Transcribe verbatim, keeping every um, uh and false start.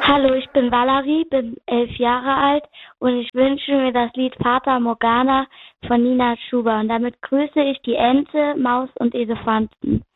Hallo, ich bin Valerie, bin elf Jahre alt und ich wünsche mir das Lied Fata Morgana von Nina Chuba. Und damit grüße ich die Ente, Maus und Elefanten.